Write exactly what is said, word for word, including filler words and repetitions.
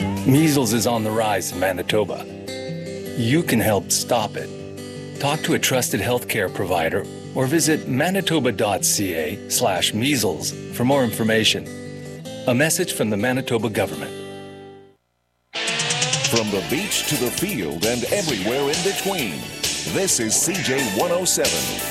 Measles is on the rise in Manitoba. You can help stop it. Talk to a trusted healthcare provider or visit manitoba.ca slash measles for more information. A message from the Manitoba government. From the beach to the field and everywhere in between, this is C J one oh seven,